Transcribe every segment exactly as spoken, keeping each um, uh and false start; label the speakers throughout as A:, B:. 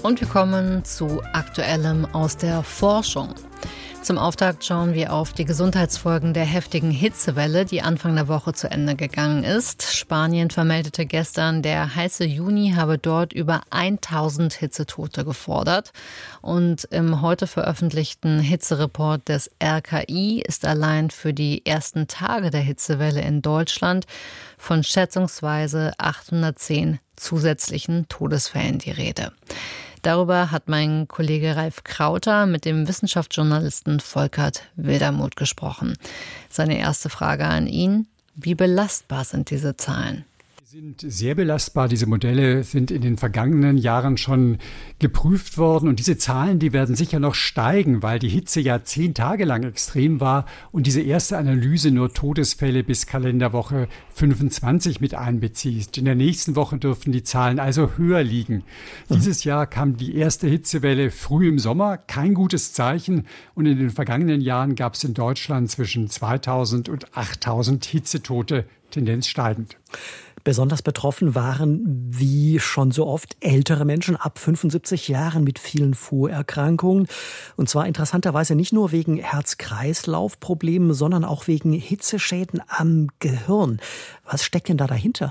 A: Und wir kommen zu Aktuellem aus der Forschung. Zum Auftakt schauen wir auf die Gesundheitsfolgen der heftigen Hitzewelle, die Anfang der Woche zu Ende gegangen ist. Spanien vermeldete gestern, der heiße Juni habe dort über tausend Hitzetote gefordert. Und im heute veröffentlichten Hitzereport des R K I ist allein für die ersten Tage der Hitzewelle in Deutschland von schätzungsweise achthundertzehn zusätzlichen Todesfällen die Rede. Darüber hat mein Kollege Ralf Krauter mit dem Wissenschaftsjournalisten Volkert Wildermuth gesprochen. Seine erste Frage an ihn: Wie belastbar sind diese Zahlen?
B: Sie sind sehr belastbar. Diese Modelle sind in den vergangenen Jahren schon geprüft worden. Und diese Zahlen, die werden sicher noch steigen, weil die Hitze ja zehn Tage lang extrem war und diese erste Analyse nur Todesfälle bis Kalenderwoche fünfundzwanzig mit einbezieht. In der nächsten Woche dürften die Zahlen also höher liegen. Mhm. Dieses Jahr kam die erste Hitzewelle früh im Sommer. Kein gutes Zeichen. Und in den vergangenen Jahren gab es in Deutschland zwischen zweitausend und achttausend Hitzetote, Tendenz steigend.
C: Besonders betroffen waren, wie schon so oft, ältere Menschen ab fünfundsiebzig Jahren mit vielen Vorerkrankungen. Und zwar interessanterweise nicht nur wegen Herz-Kreislauf-Problemen, sondern auch wegen Hitzeschäden am Gehirn. Was steckt denn da dahinter?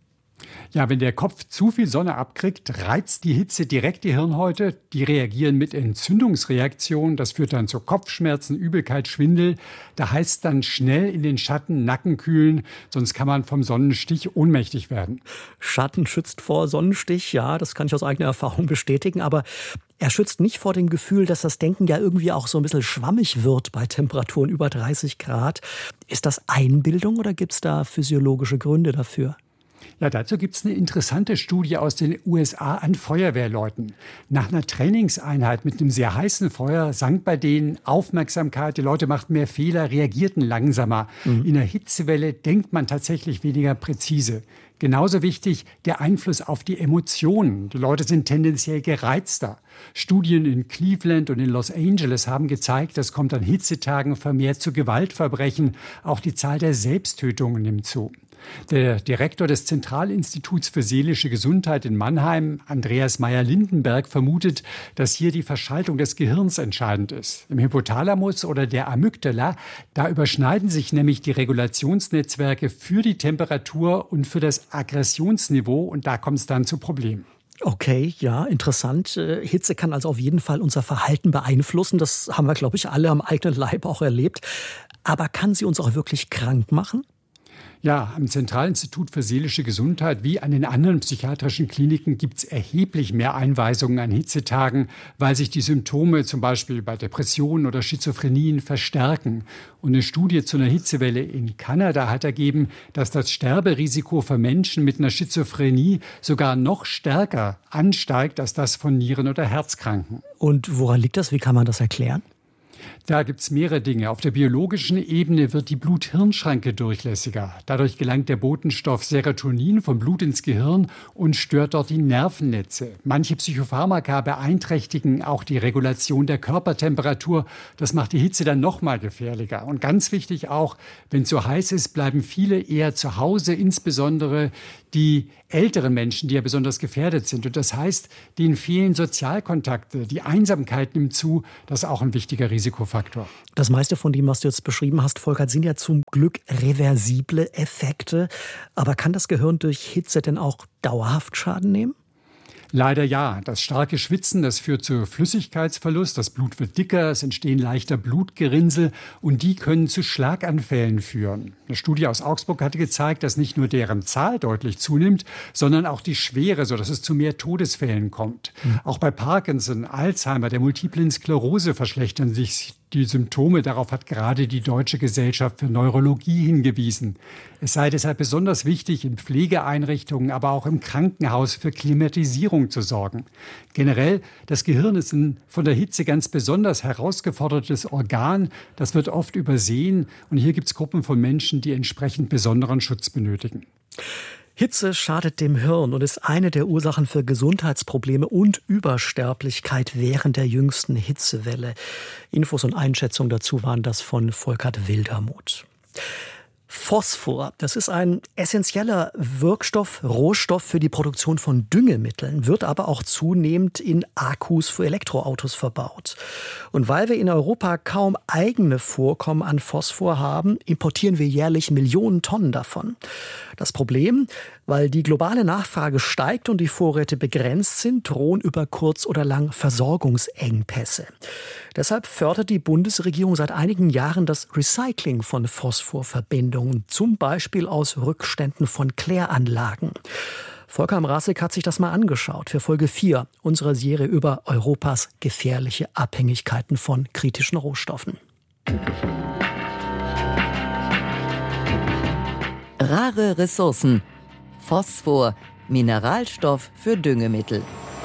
B: Ja, wenn der Kopf zu viel Sonne abkriegt, reizt die Hitze direkt die Hirnhäute. Die reagieren mit Entzündungsreaktionen. Das führt dann zu Kopfschmerzen, Übelkeit, Schwindel. Da heißt dann schnell in den Schatten, Nacken kühlen, sonst kann man vom Sonnenstich ohnmächtig werden.
C: Schatten schützt vor Sonnenstich, ja, das kann ich aus eigener Erfahrung bestätigen. Aber er schützt nicht vor dem Gefühl, dass das Denken ja irgendwie auch so ein bisschen schwammig wird bei Temperaturen über dreißig Grad. Ist das Einbildung oder gibt es da physiologische Gründe dafür?
B: Ja, dazu gibt es eine interessante Studie aus den U S A an Feuerwehrleuten. Nach einer Trainingseinheit mit einem sehr heißen Feuer sank bei denen Aufmerksamkeit, die Leute machten mehr Fehler, reagierten langsamer. Mhm. In der Hitzewelle denkt man tatsächlich weniger präzise. Genauso wichtig der Einfluss auf die Emotionen. Die Leute sind tendenziell gereizter. Studien in Cleveland und in Los Angeles haben gezeigt, das kommt an Hitzetagen vermehrt zu Gewaltverbrechen. Auch die Zahl der Selbsttötungen nimmt zu. Der Direktor des Zentralinstituts für seelische Gesundheit in Mannheim, Andreas Meyer-Lindenberg, vermutet, dass hier die Verschaltung des Gehirns entscheidend ist. Im Hypothalamus oder der Amygdala, da überschneiden sich nämlich die Regulationsnetzwerke für die Temperatur und für das Aggressionsniveau und da kommt es dann zu Problemen.
C: Okay, ja, interessant. Hitze kann also auf jeden Fall unser Verhalten beeinflussen. Das haben wir, glaube ich, alle am eigenen Leib auch erlebt. Aber kann sie uns auch wirklich krank machen?
B: Ja, am Zentralinstitut für seelische Gesundheit wie an den anderen psychiatrischen Kliniken gibt es erheblich mehr Einweisungen an Hitzetagen, weil sich die Symptome zum Beispiel bei Depressionen oder Schizophrenien verstärken. Und eine Studie zu einer Hitzewelle in Kanada hat ergeben, dass das Sterberisiko für Menschen mit einer Schizophrenie sogar noch stärker ansteigt als das von Nieren- oder Herzkranken.
C: Und woran liegt das? Wie kann man das erklären?
B: Da gibt es mehrere Dinge. Auf der biologischen Ebene wird die Blut-Hirn-Schranke durchlässiger. Dadurch gelangt der Botenstoff Serotonin vom Blut ins Gehirn und stört dort die Nervennetze. Manche Psychopharmaka beeinträchtigen auch die Regulation der Körpertemperatur. Das macht die Hitze dann noch mal gefährlicher. Und ganz wichtig auch, wenn es so heiß ist, bleiben viele eher zu Hause, insbesondere die älteren Menschen, die ja besonders gefährdet sind. Und das heißt, denen fehlen Sozialkontakte, die Einsamkeit nimmt zu. Das ist auch ein wichtiger Risikofaktor.
C: Das meiste von dem, was du jetzt beschrieben hast, Volkert, sind ja zum Glück reversible Effekte. Aber kann das Gehirn durch Hitze denn auch dauerhaft Schaden nehmen?
B: Leider ja. Das starke Schwitzen, das führt zu Flüssigkeitsverlust. Das Blut wird dicker, es entstehen leichter Blutgerinnsel und die können zu Schlaganfällen führen. Eine Studie aus Augsburg hatte gezeigt, dass nicht nur deren Zahl deutlich zunimmt, sondern auch die Schwere, sodass es zu mehr Todesfällen kommt. Mhm. Auch bei Parkinson, Alzheimer, der multiplen Sklerose verschlechtern sich die Symptome. Darauf hat gerade die Deutsche Gesellschaft für Neurologie hingewiesen. Es sei deshalb besonders wichtig, in Pflegeeinrichtungen, aber auch im Krankenhaus für Klimatisierung zu sorgen. Generell, das Gehirn ist ein von der Hitze ganz besonders herausgefordertes Organ. Das wird oft übersehen. Und hier gibt es Gruppen von Menschen, die entsprechend besonderen Schutz benötigen.
C: Hitze schadet dem Hirn und ist eine der Ursachen für Gesundheitsprobleme und Übersterblichkeit während der jüngsten Hitzewelle. Infos und Einschätzungen dazu waren das von Volkert Wildermuth. Phosphor, das ist ein essentieller Wirkstoff, Rohstoff für die Produktion von Düngemitteln, wird aber auch zunehmend in Akkus für Elektroautos verbaut. Und weil wir in Europa kaum eigene Vorkommen an Phosphor haben, importieren wir jährlich Millionen Tonnen davon. Das Problem, weil die globale Nachfrage steigt und die Vorräte begrenzt sind, drohen über kurz oder lang Versorgungsengpässe. Deshalb fördert die Bundesregierung seit einigen Jahren das Recycling von Phosphorverbindungen, zum Beispiel aus Rückständen von Kläranlagen. Volker Mrazek hat sich das mal angeschaut für Folge vier unserer Serie über Europas gefährliche Abhängigkeiten von kritischen Rohstoffen.
D: Rare Ressourcen. Phosphor, Mineralstoff für Düngemittel.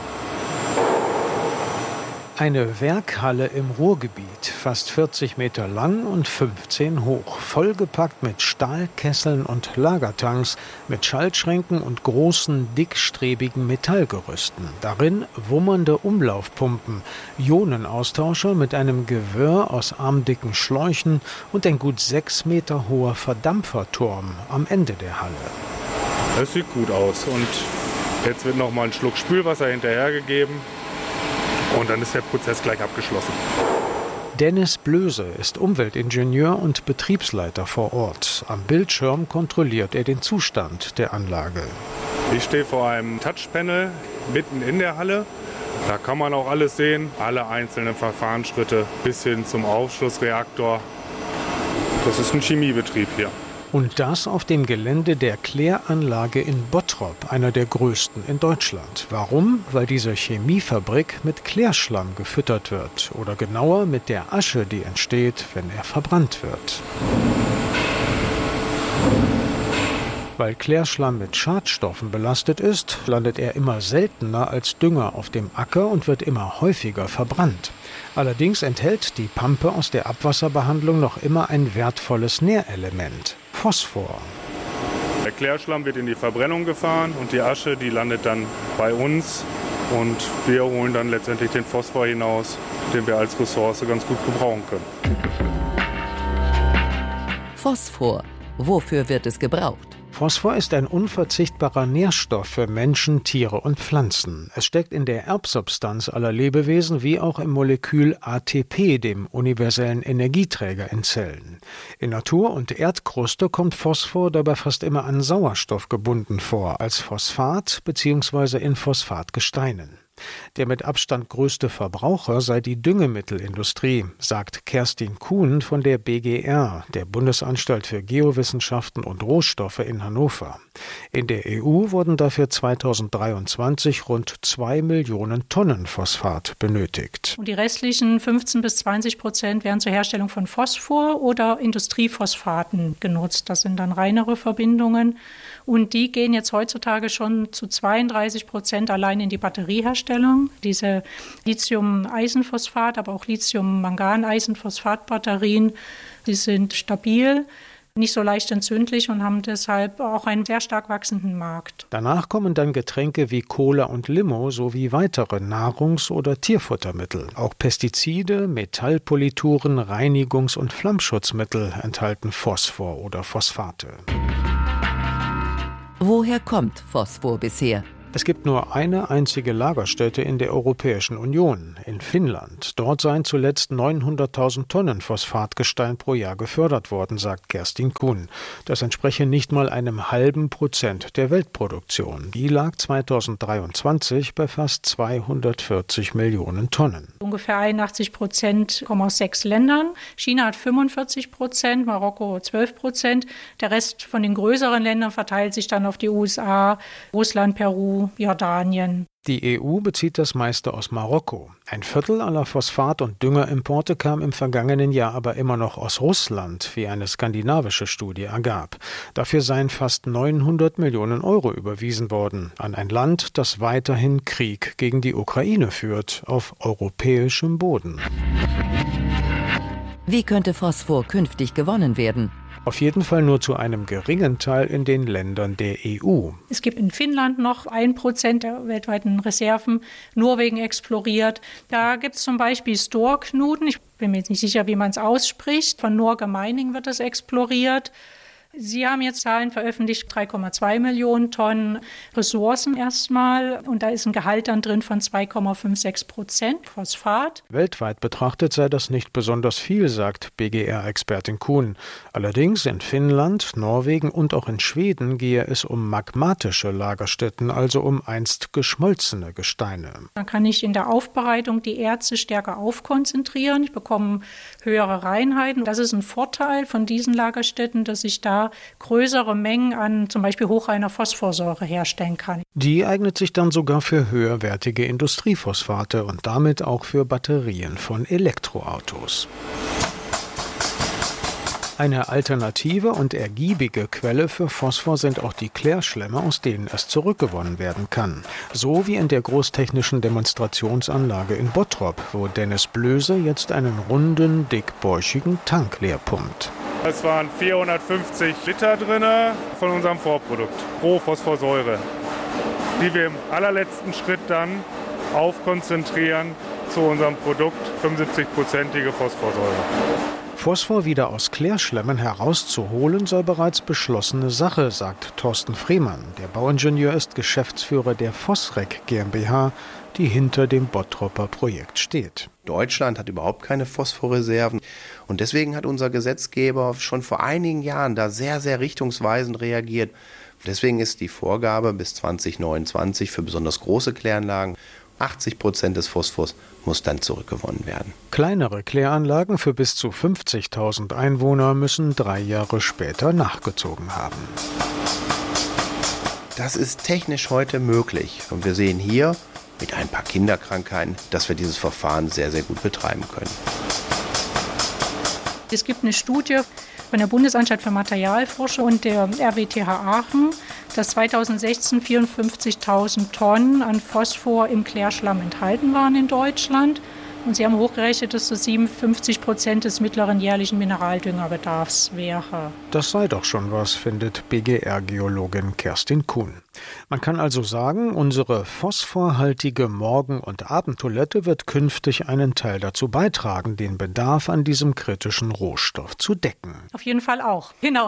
E: Eine Werkhalle im Ruhrgebiet, fast vierzig Meter lang und fünfzehn hoch, vollgepackt mit Stahlkesseln und Lagertanks, mit Schaltschränken und großen, dickstrebigen Metallgerüsten. Darin wummernde Umlaufpumpen, Ionenaustauscher mit einem Gewirr aus armdicken Schläuchen und ein gut sechs Meter hoher Verdampferturm am Ende der Halle.
F: Das sieht gut aus und jetzt wird noch mal ein Schluck Spülwasser hinterhergegeben. Und dann ist der Prozess gleich abgeschlossen.
E: Dennis Blöse ist Umweltingenieur und Betriebsleiter vor Ort. Am Bildschirm kontrolliert er den Zustand der Anlage.
F: Ich stehe vor einem Touchpanel mitten in der Halle. Da kann man auch alles sehen, alle einzelnen Verfahrensschritte bis hin zum Aufschlussreaktor. Das ist ein Chemiebetrieb hier.
E: Und das auf dem Gelände der Kläranlage in Bottrop, einer der größten in Deutschland. Warum? Weil diese Chemiefabrik mit Klärschlamm gefüttert wird. Oder genauer mit der Asche, die entsteht, wenn er verbrannt wird. Weil Klärschlamm mit Schadstoffen belastet ist, landet er immer seltener als Dünger auf dem Acker und wird immer häufiger verbrannt. Allerdings enthält die Pampe aus der Abwasserbehandlung noch immer ein wertvolles Nährelement: Phosphor.
F: Der Klärschlamm wird in die Verbrennung gefahren und die Asche, die landet dann bei uns und wir holen dann letztendlich den Phosphor hinaus, den wir als Ressource ganz gut gebrauchen können.
D: Phosphor. Wofür wird es gebraucht?
E: Phosphor ist ein unverzichtbarer Nährstoff für Menschen, Tiere und Pflanzen. Es steckt in der Erbsubstanz aller Lebewesen wie auch im Molekül A T P, dem universellen Energieträger in Zellen. In Natur und Erdkruste kommt Phosphor dabei fast immer an Sauerstoff gebunden vor, als Phosphat bzw. in Phosphatgesteinen. Der mit Abstand größte Verbraucher sei die Düngemittelindustrie, sagt Kerstin Kuhn von der B G R, der Bundesanstalt für Geowissenschaften und Rohstoffe in Hannover. In der E U wurden dafür zweitausenddreiundzwanzig rund zwei Millionen Tonnen Phosphat benötigt.
G: Und die restlichen fünfzehn bis zwanzig Prozent werden zur Herstellung von Phosphor oder Industriephosphaten genutzt. Das sind dann reinere Verbindungen. Und die gehen jetzt heutzutage schon zu zweiunddreißig Prozent allein in die Batterieherstellung. Diese Lithium-Eisenphosphat, aber auch Lithium-Mangan-Eisenphosphat-Batterien, die sind stabil, nicht so leicht entzündlich und haben deshalb auch einen sehr stark wachsenden Markt.
E: Danach kommen dann Getränke wie Cola und Limo sowie weitere Nahrungs- oder Tierfuttermittel. Auch Pestizide, Metallpolituren, Reinigungs- und Flammschutzmittel enthalten Phosphor oder Phosphate.
D: Woher kommt Phosphor bisher?
E: Es gibt nur eine einzige Lagerstätte in der Europäischen Union, in Finnland. Dort seien zuletzt neunhunderttausend Tonnen Phosphatgestein pro Jahr gefördert worden, sagt Kerstin Kuhn. Das entspreche nicht mal einem halben Prozent der Weltproduktion. Die lag zweitausenddreiundzwanzig bei fast zweihundertvierzig Millionen Tonnen.
G: Ungefähr einundachtzig Prozent kommen aus sechs Ländern. China hat fünfundvierzig Prozent, Marokko zwölf Prozent. Der Rest von den größeren Ländern verteilt sich dann auf die U S A, Russland, Peru, Jordanien.
E: Die E U bezieht das meiste aus Marokko. Ein Viertel aller Phosphat- und Düngerimporte kam im vergangenen Jahr aber immer noch aus Russland, wie eine skandinavische Studie ergab. Dafür seien fast neunhundert Millionen Euro überwiesen worden an ein Land, das weiterhin Krieg gegen die Ukraine führt, auf europäischem Boden.
D: Wie könnte Phosphor künftig gewonnen werden?
E: Auf jeden Fall nur zu einem geringen Teil in den Ländern der E U.
G: Es gibt in Finnland noch ein Prozent der weltweiten Reserven. Norwegen exploriert. Da gibt es zum Beispiel Storknuten. Ich bin mir jetzt nicht sicher, wie man es ausspricht. Von Norge Mining wird das exploriert. Sie haben jetzt Zahlen veröffentlicht, drei Komma zwei Millionen Tonnen Ressourcen erstmal. Und da ist ein Gehalt dann drin von zwei Komma sechsundfünfzig Prozent Phosphat.
E: Weltweit betrachtet sei das nicht besonders viel, sagt B G R-Expertin Kuhn. Allerdings in Finnland, Norwegen und auch in Schweden gehe es um magmatische Lagerstätten, also um einst geschmolzene Gesteine.
G: Dann kann ich in der Aufbereitung die Erze stärker aufkonzentrieren. Ich bekomme höhere Reinheiten. Das ist ein Vorteil von diesen Lagerstätten, dass ich da größere Mengen an zum Beispiel hochreiner Phosphorsäure herstellen kann.
E: Die eignet sich dann sogar für höherwertige Industriephosphate und damit auch für Batterien von Elektroautos. Eine alternative und ergiebige Quelle für Phosphor sind auch die Klärschlämme, aus denen es zurückgewonnen werden kann. So wie in der großtechnischen Demonstrationsanlage in Bottrop, wo Dennis Blöse jetzt einen runden, dickbäuchigen Tank leer pumpt.
F: Es waren vierhundertfünfzig Liter drin von unserem Vorprodukt pro Phosphorsäure, die wir im allerletzten Schritt dann aufkonzentrieren zu unserem Produkt, fünfundsiebzig-prozentige Phosphorsäure.
E: Phosphor wieder aus Klärschlämmen herauszuholen, sei bereits beschlossene Sache, sagt Thorsten Friemann. Der Bauingenieur ist Geschäftsführer der Phosrec GmbH, die hinter dem Bottropper Projekt steht.
H: Deutschland hat überhaupt keine Phosphorreserven und deswegen hat unser Gesetzgeber schon vor einigen Jahren da sehr, sehr richtungsweisend reagiert. Deswegen ist die Vorgabe bis zwanzig neunundzwanzig für besonders große Kläranlagen, achtzig Prozent des Phosphors muss dann zurückgewonnen werden.
E: Kleinere Kläranlagen für bis zu fünfzigtausend Einwohner müssen drei Jahre später nachgezogen haben.
H: Das ist technisch heute möglich und wir sehen hier mit ein paar Kinderkrankheiten, dass wir dieses Verfahren sehr, sehr gut betreiben können.
G: Es gibt eine Studie von der Bundesanstalt für Materialforschung und der R W T H Aachen, dass zweitausendsechzehn vierundfünfzigtausend Tonnen an Phosphor im Klärschlamm enthalten waren in Deutschland. Und sie haben hochgerechnet, dass das siebenundfünfzig Prozent des mittleren jährlichen Mineraldüngerbedarfs wäre.
E: Das sei doch schon was, findet B G R-Geologin Kerstin Kuhn. Man kann also sagen, unsere phosphorhaltige Morgen- und Abendtoilette wird künftig einen Teil dazu beitragen, den Bedarf an diesem kritischen Rohstoff zu decken.
G: Auf jeden Fall auch, genau.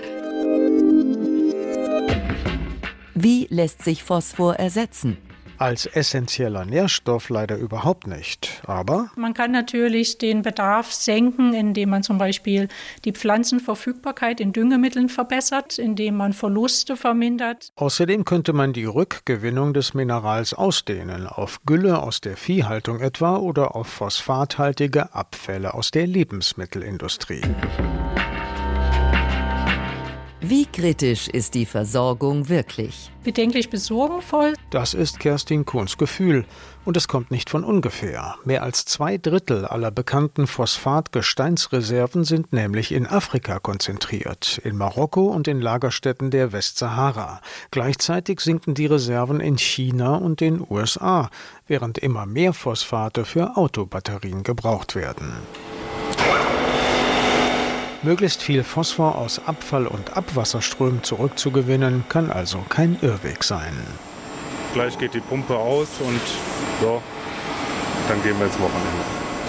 D: Wie lässt sich Phosphor ersetzen?
E: Als essentieller Nährstoff leider überhaupt nicht, aber
G: man kann natürlich den Bedarf senken, indem man zum Beispiel die Pflanzenverfügbarkeit in Düngemitteln verbessert, indem man Verluste vermindert.
E: Außerdem könnte man die Rückgewinnung des Minerals ausdehnen, auf Gülle aus der Viehhaltung etwa oder auf phosphathaltige Abfälle aus der Lebensmittelindustrie.
D: Wie kritisch ist die Versorgung wirklich?
G: Bedenklich bis sorgenvoll.
E: Das ist Kerstin Kuhns Gefühl. Und es kommt nicht von ungefähr. Mehr als zwei Drittel aller bekannten Phosphat-Gesteinsreserven sind nämlich in Afrika konzentriert, in Marokko und in Lagerstätten der Westsahara. Gleichzeitig sinken die Reserven in China und den U S A, während immer mehr Phosphate für Autobatterien gebraucht werden. Möglichst viel Phosphor aus Abfall- und Abwasserströmen zurückzugewinnen, kann also kein Irrweg sein.
F: Gleich geht die Pumpe aus und so, dann gehen wir ins Wochenende.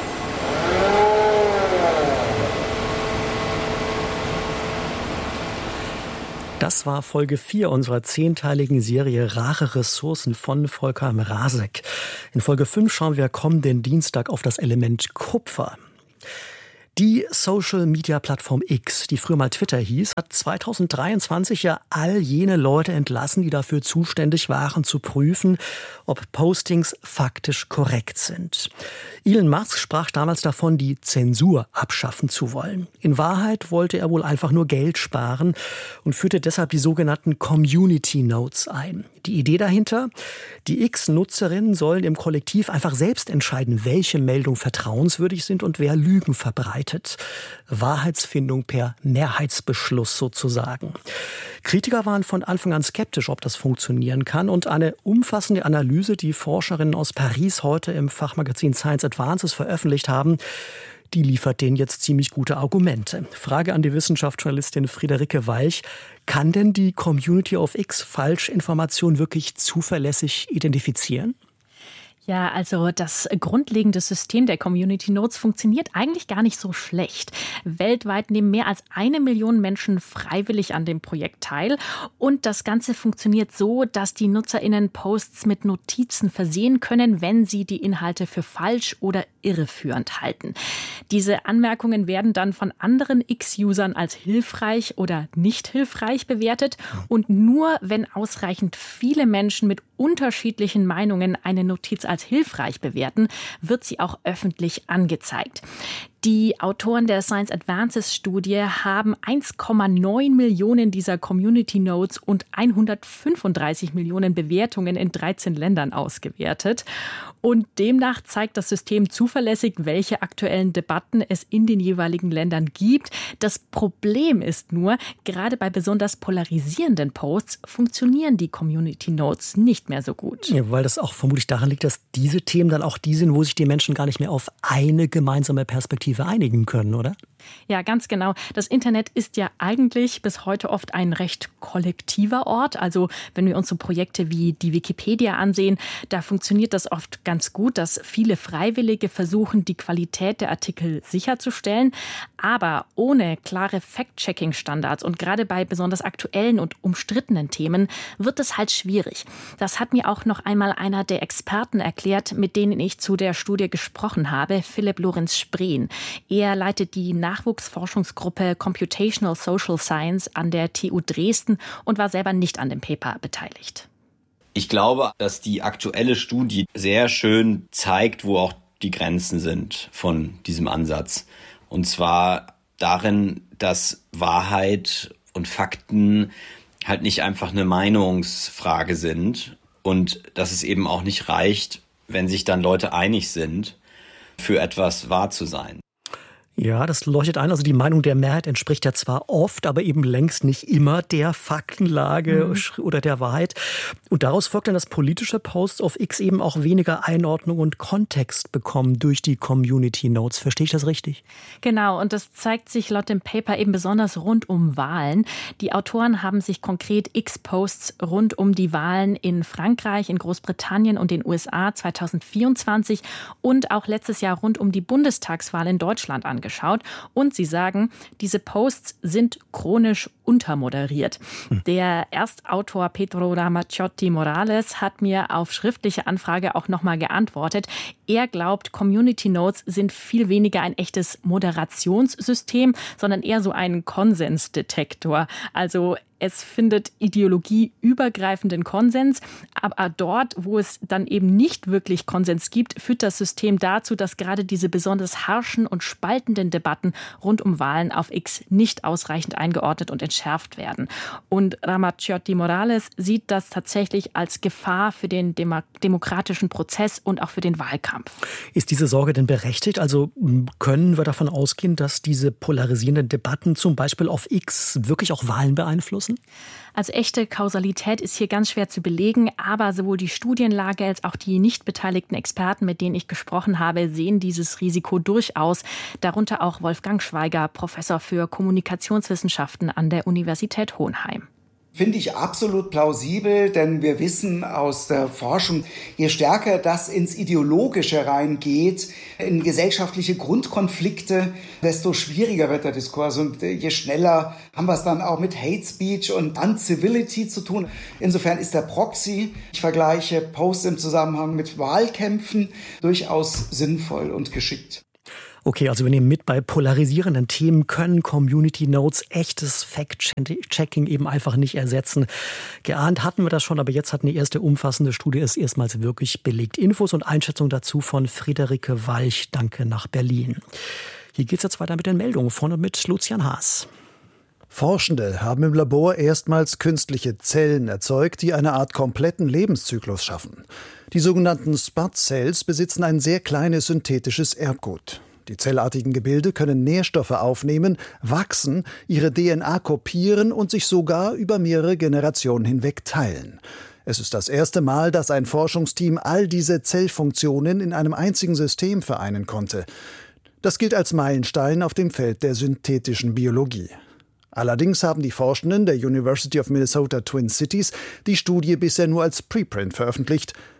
C: Das war Folge vier unserer zehnteiligen Serie Rare Ressourcen von Volker Mrazek. In Folge fünf schauen wir kommenden Dienstag auf das Element Kupfer. Die Social-Media-Plattform X, die früher mal Twitter hieß, hat zweitausenddreiundzwanzig ja all jene Leute entlassen, die dafür zuständig waren, zu prüfen, ob Postings faktisch korrekt sind. Elon Musk sprach damals davon, die Zensur abschaffen zu wollen. In Wahrheit wollte er wohl einfach nur Geld sparen und führte deshalb die sogenannten Community Notes ein. Die Idee dahinter? Die X-Nutzerinnen sollen im Kollektiv einfach selbst entscheiden, welche Meldungen vertrauenswürdig sind und wer Lügen verbreitet. Wahrheitsfindung per Mehrheitsbeschluss sozusagen. Kritiker waren von Anfang an skeptisch, ob das funktionieren kann. Und eine umfassende Analyse, die Forscherinnen aus Paris heute im Fachmagazin Science Advances veröffentlicht haben, die liefert denen jetzt ziemlich gute Argumente. Frage an die Wissenschaftsjournalistin Friederike Walch. Kann denn die Community of X Falschinformationen wirklich zuverlässig identifizieren?
I: Ja, also das grundlegende System der Community Notes funktioniert eigentlich gar nicht so schlecht. Weltweit nehmen mehr als eine Million Menschen freiwillig an dem Projekt teil. Und das Ganze funktioniert so, dass die NutzerInnen Posts mit Notizen versehen können, wenn sie die Inhalte für falsch oder irreführend halten. Diese Anmerkungen werden dann von anderen X-Usern als hilfreich oder nicht hilfreich bewertet. Und nur wenn ausreichend viele Menschen mit unterschiedlichen Meinungen eine Notiz als hilfreich bewerten, wird sie auch öffentlich angezeigt. Die Autoren der Science Advances Studie haben eins Komma neun Millionen dieser Community Notes und hundertfünfunddreißig Millionen Bewertungen in dreizehn Ländern ausgewertet. Und demnach zeigt das System zuverlässig, welche aktuellen Debatten es in den jeweiligen Ländern gibt. Das Problem ist nur, gerade bei besonders polarisierenden Posts funktionieren die Community Notes nicht mehr so gut.
C: Ja, weil das auch vermutlich daran liegt, dass diese Themen dann auch die sind, wo sich die Menschen gar nicht mehr auf eine gemeinsame Perspektive einigen können, oder?
I: Ja, ganz genau. Das Internet ist ja eigentlich bis heute oft ein recht kollektiver Ort. Also wenn wir uns so Projekte wie die Wikipedia ansehen, da funktioniert das oft ganz gut, dass viele Freiwillige versuchen, die Qualität der Artikel sicherzustellen. Aber ohne klare Fact-Checking-Standards und gerade bei besonders aktuellen und umstrittenen Themen wird es halt schwierig. Das hat mir auch noch einmal einer der Experten erklärt, mit denen ich zu der Studie gesprochen habe, Philipp Lorenz Spreen. Er leitet die Nachwuchsforschungsgruppe Computational Social Science an der T U Dresden und war selber nicht an dem Paper beteiligt.
J: Ich glaube, dass die aktuelle Studie sehr schön zeigt, wo auch die Grenzen sind von diesem Ansatz. Und zwar darin, dass Wahrheit und Fakten halt nicht einfach eine Meinungsfrage sind und dass es eben auch nicht reicht, wenn sich dann Leute einig sind, für etwas wahr zu sein.
C: Ja, das leuchtet ein. Also die Meinung der Mehrheit entspricht ja zwar oft, aber eben längst nicht immer der Faktenlage mhm. oder der Wahrheit. Und daraus folgt dann, dass politische Posts auf X eben auch weniger Einordnung und Kontext bekommen durch die Community Notes. Verstehe ich das richtig?
I: Genau, und das zeigt sich laut dem Paper eben besonders rund um Wahlen. Die Autoren haben sich konkret X-Posts rund um die Wahlen in Frankreich, in Großbritannien und den U S A zweitausendvierundzwanzig und auch letztes Jahr rund um die Bundestagswahl in Deutschland angeschaut. Geschaut. Und sie sagen, diese Posts sind chronisch untermoderiert. Hm. Der Erstautor Pedro Ramaciotti Morales hat mir auf schriftliche Anfrage auch nochmal geantwortet. Er glaubt, Community Notes sind viel weniger ein echtes Moderationssystem, sondern eher so ein Konsensdetektor. Also es findet ideologieübergreifenden Konsens, aber dort, wo es dann eben nicht wirklich Konsens gibt, führt das System dazu, dass gerade diese besonders harschen und spaltenden Debatten rund um Wahlen auf X nicht ausreichend eingeordnet und entschärft werden. Und Ramaciotti Morales sieht das tatsächlich als Gefahr für den Demo- demokratischen Prozess und auch für den Wahlkampf.
C: Ist diese Sorge denn berechtigt? Also können wir davon ausgehen, dass diese polarisierenden Debatten zum Beispiel auf X wirklich auch Wahlen beeinflussen?
I: Also echte Kausalität ist hier ganz schwer zu belegen, aber sowohl die Studienlage als auch die nicht beteiligten Experten, mit denen ich gesprochen habe, sehen dieses Risiko durchaus. Darunter auch Wolfgang Schweiger, Professor für Kommunikationswissenschaften an der Universität Hohenheim.
K: Finde ich absolut plausibel, denn wir wissen aus der Forschung, je stärker das ins Ideologische reingeht, in gesellschaftliche Grundkonflikte, desto schwieriger wird der Diskurs. Und je schneller haben wir es dann auch mit Hate Speech und Uncivility zu tun. Insofern ist der Proxy, ich vergleiche Posts im Zusammenhang mit Wahlkämpfen, durchaus sinnvoll und geschickt.
C: Okay, also wir nehmen mit, bei polarisierenden Themen können Community Notes echtes Fact-Checking eben einfach nicht ersetzen. Geahnt hatten wir das schon, aber jetzt hat eine erste umfassende Studie es erstmals wirklich belegt. Infos und Einschätzung dazu von Friederike Walch. Danke nach Berlin. Hier geht's jetzt weiter mit den Meldungen. Vorne mit Lucian Haas.
L: Forschende haben im Labor erstmals künstliche Zellen erzeugt, die eine Art kompletten Lebenszyklus schaffen. Die sogenannten Spud-Cells besitzen ein sehr kleines synthetisches Erbgut. Die zellartigen Gebilde können Nährstoffe aufnehmen, wachsen, ihre D N A kopieren und sich sogar über mehrere Generationen hinweg teilen. Es ist das erste Mal, dass ein Forschungsteam all diese Zellfunktionen in einem einzigen System vereinen konnte. Das gilt als Meilenstein auf dem Feld der synthetischen Biologie. Allerdings haben die Forschenden der University of Minnesota Twin Cities die Studie bisher nur als Preprint veröffentlicht.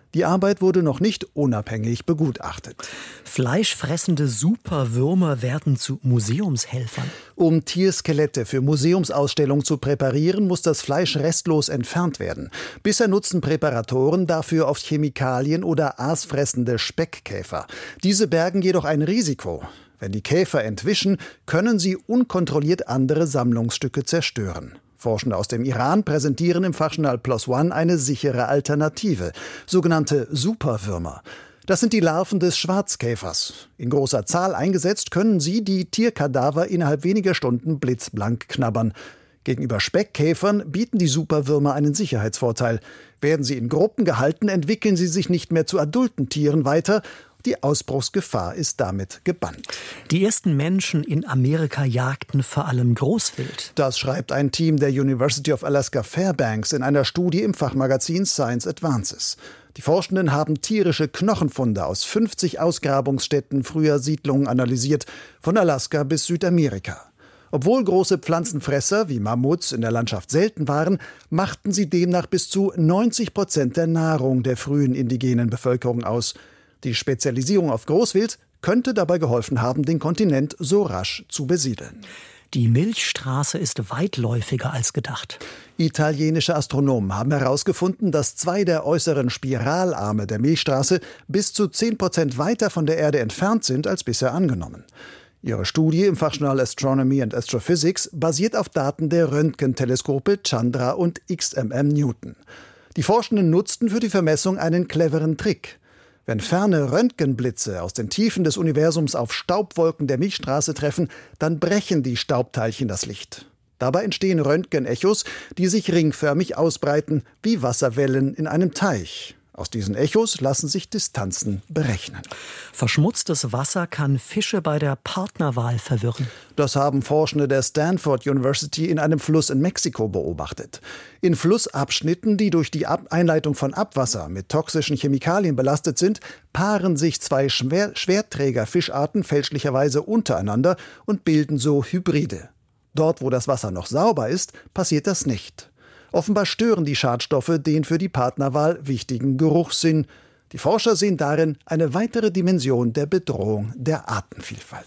L: Die Arbeit wurde noch nicht unabhängig begutachtet.
C: Fleischfressende Superwürmer werden zu Museumshelfern.
L: Um Tierskelette für Museumsausstellungen zu präparieren, muss das Fleisch restlos entfernt werden. Bisher nutzen Präparatoren dafür oft Chemikalien oder aasfressende Speckkäfer. Diese bergen jedoch ein Risiko. Wenn die Käfer entwischen, können sie unkontrolliert andere Sammlungsstücke zerstören. Forschende aus dem Iran präsentieren im Fachjournal PLOS ONE eine sichere Alternative, sogenannte Superwürmer. Das sind die Larven des Schwarzkäfers. In großer Zahl eingesetzt können sie die Tierkadaver innerhalb weniger Stunden blitzblank knabbern. Gegenüber Speckkäfern bieten die Superwürmer einen Sicherheitsvorteil. Werden sie in Gruppen gehalten, entwickeln sie sich nicht mehr zu adulten Tieren weiter. Die Ausbruchsgefahr ist damit gebannt.
C: Die ersten Menschen in Amerika jagten vor allem Großwild.
L: Das schreibt ein Team der University of Alaska Fairbanks in einer Studie im Fachmagazin Science Advances. Die Forschenden haben tierische Knochenfunde aus fünfzig Ausgrabungsstätten früher Siedlungen analysiert, von Alaska bis Südamerika. Obwohl große Pflanzenfresser wie Mammuts in der Landschaft selten waren, machten sie demnach bis zu neunzig Prozent der Nahrung der frühen indigenen Bevölkerung aus. Die Spezialisierung auf Großwild könnte dabei geholfen haben, den Kontinent so rasch zu besiedeln.
C: Die Milchstraße ist weitläufiger als gedacht.
L: Italienische Astronomen haben herausgefunden, dass zwei der äußeren Spiralarme der Milchstraße bis zu zehn Prozent weiter von der Erde entfernt sind als bisher angenommen. Ihre Studie im Fachjournal Astronomy and Astrophysics basiert auf Daten der Röntgenteleskope Chandra und X M M Newton. Die Forschenden nutzten für die Vermessung einen cleveren Trick. Wenn ferne Röntgenblitze aus den Tiefen des Universums auf Staubwolken der Milchstraße treffen, dann brechen die Staubteilchen das Licht. Dabei entstehen Röntgenechos, die sich ringförmig ausbreiten, wie Wasserwellen in einem Teich. Aus diesen Echos lassen sich Distanzen berechnen.
C: Verschmutztes Wasser kann Fische bei der Partnerwahl verwirren.
L: Das haben Forschende der Stanford University in einem Fluss in Mexiko beobachtet. In Flussabschnitten, die durch die Ab- Einleitung von Abwasser mit toxischen Chemikalien belastet sind, paaren sich zwei Schwer- Schwerträgerfischarten fälschlicherweise untereinander und bilden so Hybride. Dort, wo das Wasser noch sauber ist, passiert das nicht. Offenbar stören die Schadstoffe den für die Partnerwahl wichtigen Geruchssinn. Die Forscher sehen darin eine weitere Dimension der Bedrohung der Artenvielfalt.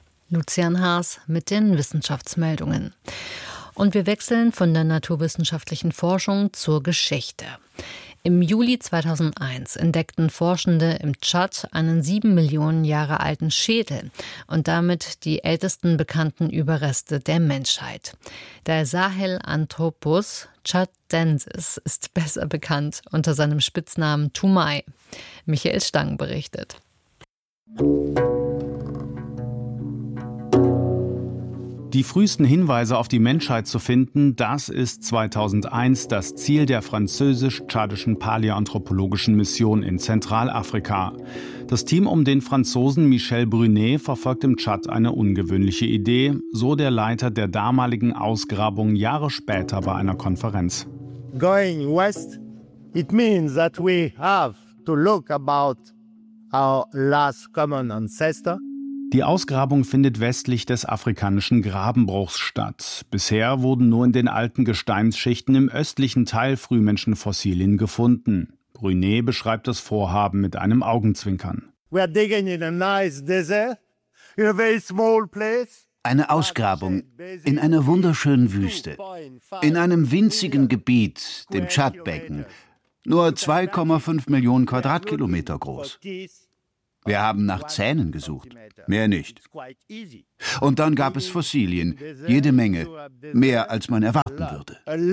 A: Lucian Haas mit den Wissenschaftsmeldungen. Und wir wechseln von der naturwissenschaftlichen Forschung zur Geschichte. Im Juli zweitausendeins entdeckten Forschende im Tschad einen sieben Millionen Jahre alten Schädel und damit die ältesten bekannten Überreste der Menschheit. Der Sahelanthropus tschadensis ist besser bekannt unter seinem Spitznamen Toumaï. Michael Stang berichtet.
M: Die frühesten Hinweise auf die Menschheit zu finden, das ist zweitausendeins das Ziel der französisch-tschadischen paläoanthropologischen Mission in Zentralafrika. Das Team um den Franzosen Michel Brunet verfolgt im Tschad eine ungewöhnliche Idee, so der Leiter der damaligen Ausgrabung Jahre später bei einer Konferenz.
N: Going west, it means that we have to look about our last common ancestor.
M: Die Ausgrabung findet westlich des afrikanischen Grabenbruchs statt. Bisher wurden nur in den alten Gesteinsschichten im östlichen Teil Frühmenschenfossilien gefunden. Brunet beschreibt das Vorhaben mit einem Augenzwinkern.
N: We are digging in a nice desert, in a very small place.
O: Eine Ausgrabung in einer wunderschönen Wüste, in einem winzigen Gebiet, dem Tschadbecken, nur zwei Komma fünf Millionen Quadratkilometer groß. Wir haben nach Zähnen gesucht, mehr nicht. Und dann gab es Fossilien, jede Menge, mehr als man erwarten würde.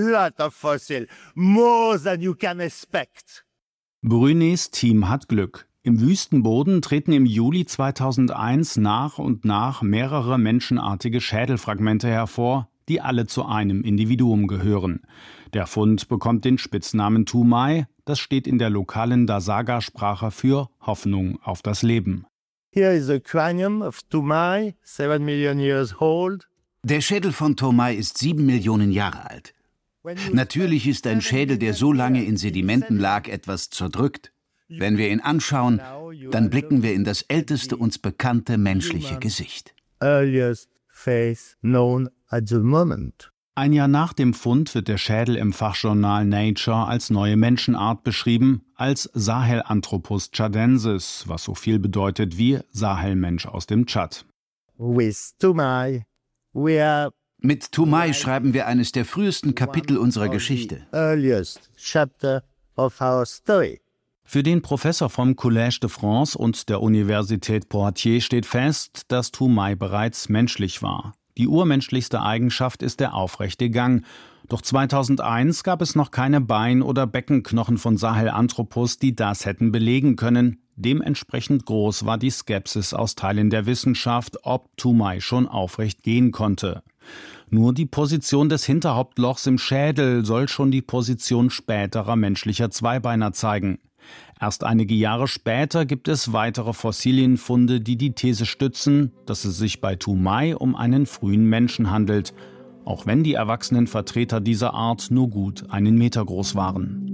M: Brunets Team hat Glück. Im Wüstenboden treten im Juli zweitausendeins nach und nach mehrere menschenartige Schädelfragmente hervor, die alle zu einem Individuum gehören. Der Fund bekommt den Spitznamen Toumaï, das steht in der lokalen Dazaga-Sprache für Hoffnung auf das Leben.
N: Here is the cranium of Toumaï, seven million years old.
O: Der Schädel von Toumaï ist sieben Millionen Jahre alt. Natürlich ist ein Schädel, der so lange in Sedimenten lag, etwas zerdrückt. Wenn wir ihn anschauen, dann blicken wir in das älteste uns bekannte menschliche Gesicht.
N: Earliest face known at the moment.
M: Ein Jahr nach dem Fund wird der Schädel im Fachjournal Nature als neue Menschenart beschrieben, als Sahelanthropus tschadensis, was so viel bedeutet wie Sahelmensch aus dem Tschad.
O: With Toumai, we are Mit Toumai schreiben wir eines der frühesten Kapitel unserer Geschichte.
N: earliest chapter of our story.
M: Für den Professor vom Collège de France und der Universität Poitiers steht fest, dass Toumai bereits menschlich war. Die urmenschlichste Eigenschaft ist der aufrechte Gang. Doch zweitausendeins gab es noch keine Bein- oder Beckenknochen von Sahelanthropus, die das hätten belegen können. Dementsprechend groß war die Skepsis aus Teilen der Wissenschaft, ob Toumai schon aufrecht gehen konnte. Nur die Position des Hinterhauptlochs im Schädel soll schon die Position späterer menschlicher Zweibeiner zeigen. Erst einige Jahre später gibt es weitere Fossilienfunde, die die These stützen, dass es sich bei Toumai um einen frühen Menschen handelt, auch wenn die erwachsenen Vertreter dieser Art nur gut einen Meter groß waren.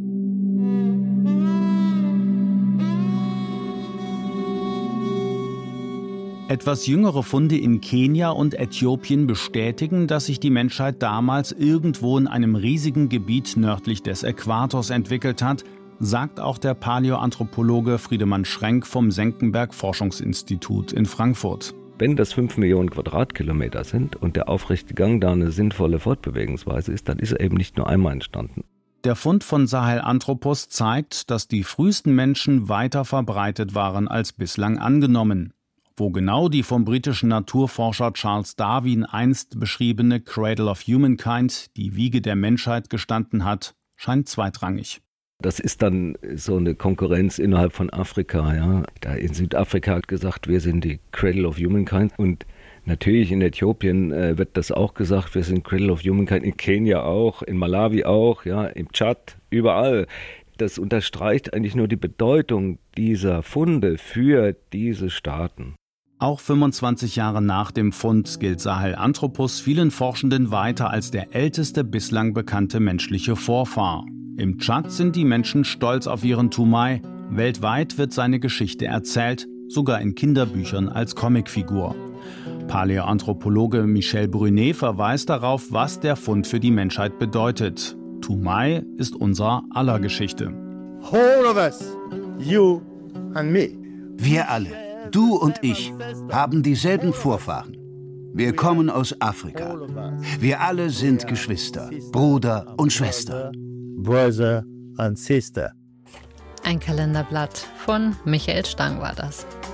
M: Etwas jüngere Funde in Kenia und Äthiopien bestätigen, dass sich die Menschheit damals irgendwo in einem riesigen Gebiet nördlich des Äquators entwickelt hat, sagt auch der Paläoanthropologe Friedemann Schrenk vom Senckenberg-Forschungsinstitut in Frankfurt.
P: Wenn das fünf Millionen Quadratkilometer sind und der aufrechte Gang da eine sinnvolle Fortbewegungsweise ist, dann ist er eben nicht nur einmal entstanden.
M: Der Fund von Sahelanthropus zeigt, dass die frühesten Menschen weiter verbreitet waren als bislang angenommen. Wo genau die vom britischen Naturforscher Charles Darwin einst beschriebene Cradle of Humankind, die Wiege der Menschheit, gestanden hat, scheint zweitrangig.
P: Das ist dann so eine Konkurrenz innerhalb von Afrika. Ja. Da in Südafrika hat gesagt, wir sind die Cradle of Humankind. Und natürlich in Äthiopien äh, wird das auch gesagt, wir sind Cradle of Humankind. In Kenia auch, in Malawi auch, ja, im Tschad, überall. Das unterstreicht eigentlich nur die Bedeutung dieser Funde für diese Staaten.
M: Auch fünfundzwanzig Jahre nach dem Fund gilt Sahelanthropus vielen Forschenden weiter als der älteste bislang bekannte menschliche Vorfahr. Im Tschad sind die Menschen stolz auf ihren Toumai. Weltweit wird seine Geschichte erzählt, sogar in Kinderbüchern als Comicfigur. Paläoanthropologe Michel Brunet verweist darauf, was der Fund für die Menschheit bedeutet. Toumai ist unser aller Geschichte.
N: All of us, you and me.
O: Wir alle, du und ich, haben dieselben Vorfahren. Wir kommen aus Afrika. Wir alle sind Geschwister, Bruder und Schwester.
N: Brother and sister.
A: Ein Kalenderblatt von Michael Stang war das.